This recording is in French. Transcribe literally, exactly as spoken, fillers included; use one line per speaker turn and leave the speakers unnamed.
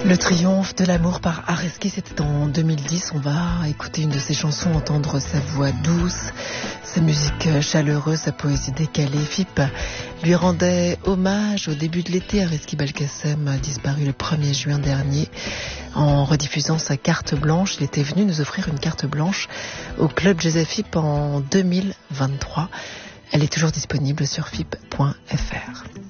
Le triomphe de l'amour par Areski, c'était en deux mille dix. On va écouter une de ses chansons, entendre sa voix douce, sa musique chaleureuse, sa poésie décalée. Philippe lui rendait hommage au début de l'été. Areski Belkacem a disparu le premier juin dernier en rediffusant sa carte blanche. Il était venu nous offrir une carte blanche au Club Jazz F I P en deux mille vingt-trois. Elle est toujours disponible sur F I P point F R.